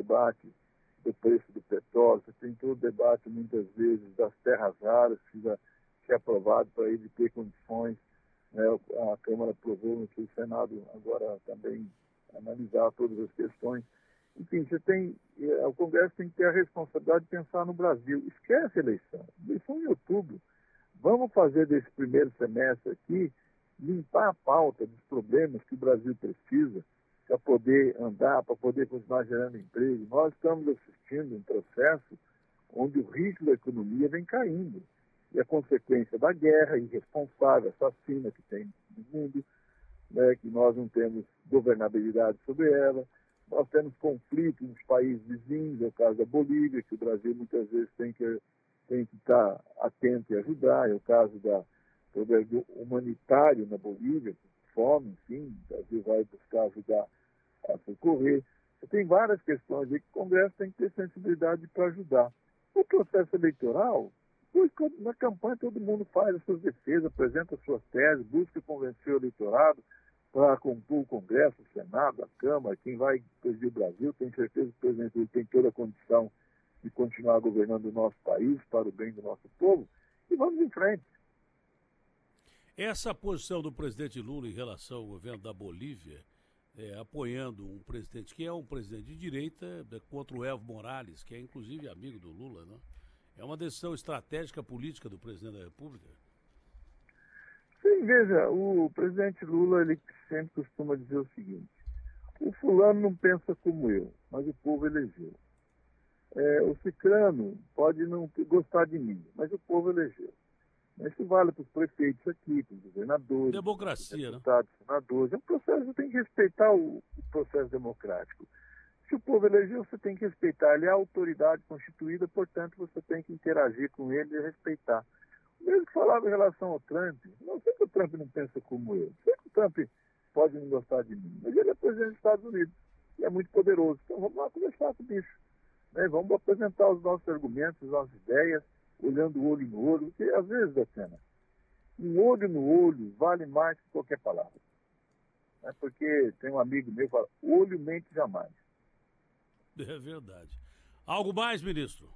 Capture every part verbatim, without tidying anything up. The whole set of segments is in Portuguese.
debate do preço do petróleo, você tem todo o debate, muitas vezes, das terras raras, que precisa ser aprovado para ele ter condições, né? A Câmara aprovou, que o Senado agora também analisar todas as questões. Enfim, você tem, o Congresso tem que ter a responsabilidade de pensar no Brasil. Esquece a eleição. Eleição em outubro. Vamos fazer desse primeiro semestre aqui, limpar a pauta dos problemas que o Brasil precisa para poder andar, para poder continuar gerando emprego. Nós estamos assistindo um processo onde o ritmo da economia vem caindo. E a consequência da guerra irresponsável, assassina que tem no mundo, né, que nós não temos governabilidade sobre ela. Nós temos conflitos nos países vizinhos, é o caso da Bolívia, que o Brasil muitas vezes tem que, tem que estar atento e ajudar, é o caso da do humanitário na Bolívia, fome, enfim, o Brasil vai buscar ajudar a socorrer. Você tem várias questões aí que o Congresso tem que ter sensibilidade para ajudar. O processo eleitoral, na campanha todo mundo faz as suas defesas, apresenta as suas teses, busca convencer o eleitorado para compor o Congresso, o Senado, a Câmara, quem vai presidir o Brasil. Tenho certeza que o presidente tem toda a condição de continuar governando o nosso país para o bem do nosso povo, e vamos em frente. Essa posição do presidente Lula em relação ao governo da Bolívia, é, apoiando um presidente que é um presidente de direita é, contra o Evo Morales, que é inclusive amigo do Lula, né? É uma decisão estratégica política do presidente da República? Sim, veja, o presidente Lula ele sempre costuma dizer o seguinte: o fulano não pensa como eu, mas o povo elegeu. É, o ciclano pode não gostar de mim, mas o povo elegeu. Isso vale para os prefeitos aqui, para os governadores, democracia, para os deputados, né? Senadores. É um processo, você tem que respeitar o, o processo democrático. Se o povo elegeu, você tem que respeitar. Ele é a autoridade constituída, portanto, você tem que interagir com ele e respeitar. Mesmo que falava em relação ao Trump, não sei que o Trump não pensa como eu, sei que o Trump pode não gostar de mim, mas ele é presidente dos Estados Unidos e é muito poderoso. Então vamos lá conversar com o bicho, né? Vamos apresentar os nossos argumentos, as nossas ideias, olhando o olho no olho, porque às vezes, Datena, um olho no olho vale mais que qualquer palavra. É porque tem um amigo meu que fala, olho mente jamais. É verdade. Algo mais, ministro?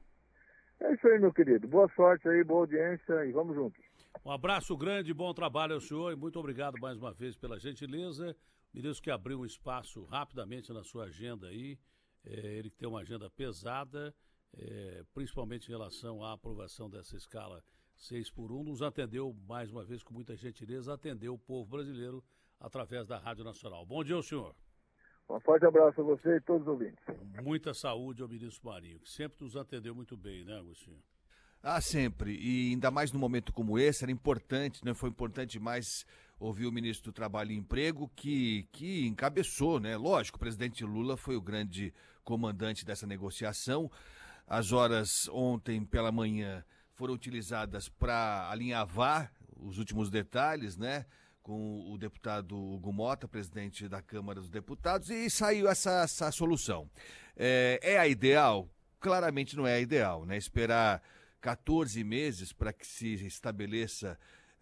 É isso aí, meu querido. Boa sorte aí, boa audiência e vamos juntos. Um abraço grande, bom trabalho ao senhor e muito obrigado mais uma vez pela gentileza. Ministro que abriu um espaço rapidamente na sua agenda aí, é, ele que tem uma agenda pesada, É, principalmente em relação à aprovação dessa escala seis por um, nos atendeu mais uma vez com muita gentileza, atendeu o povo brasileiro através da Rádio Nacional. Bom dia ao senhor. Um forte abraço a você e todos os ouvintes. Muita saúde ao ministro Marinho, que sempre nos atendeu muito bem, né, Agostinho? Ah, sempre. E ainda mais num momento como esse, era importante, né? Foi importante demais ouvir o ministro do Trabalho e Emprego, que, que encabeçou, né? Lógico, o presidente Lula foi o grande comandante dessa negociação. As horas ontem pela manhã foram utilizadas para alinhavar os últimos detalhes, né? Com o deputado Hugo Mota, presidente da Câmara dos Deputados, e saiu essa, essa solução. É, é a ideal? Claramente não é a ideal, né? Esperar quatorze meses para que se estabeleça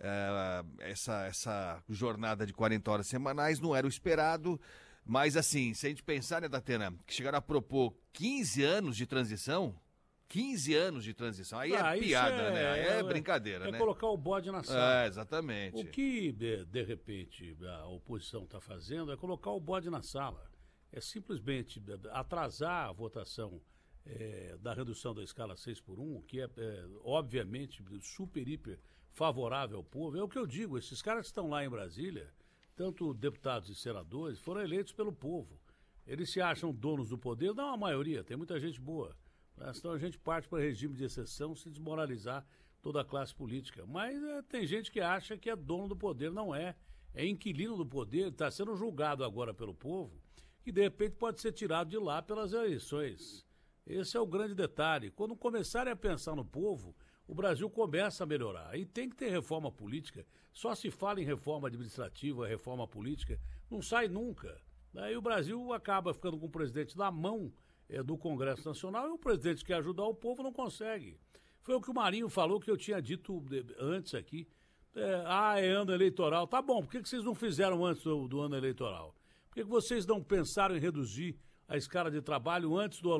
uh, essa, essa jornada de quarenta horas semanais não era o esperado. Mas assim, se a gente pensar, né, Datena, que chegaram a propor quinze anos de transição, quinze anos de transição, aí ah, é piada, é, né? Aí é, é brincadeira, é né? É colocar o bode na sala. É, exatamente. O que, de, de repente, a oposição está fazendo é colocar o bode na sala. É simplesmente atrasar a votação é, da redução da escala seis por um, que é, é obviamente super, hiper favorável ao povo. É o que eu digo, esses caras que estão lá em Brasília, tanto deputados e senadores, foram eleitos pelo povo. Eles se acham donos do poder, não a maioria, tem muita gente boa. Né? Senão a gente parte para regime de exceção se desmoralizar toda a classe política. Mas é, tem gente que acha que é dono do poder, não é. É inquilino do poder, está sendo julgado agora pelo povo, que de repente pode ser tirado de lá pelas eleições. Esse é o grande detalhe. Quando começarem a pensar no povo, o Brasil começa a melhorar. E tem que ter reforma política. Só se fala em reforma administrativa, reforma política, não sai nunca. Daí o Brasil acaba ficando com o presidente na mão é, do Congresso Nacional e o presidente que quer ajudar o povo não consegue. Foi o que o Marinho falou, que eu tinha dito antes aqui. É, ah, é ano eleitoral. Tá bom, por que vocês não fizeram antes do, do ano eleitoral? Por que vocês não pensaram em reduzir a escala de trabalho antes do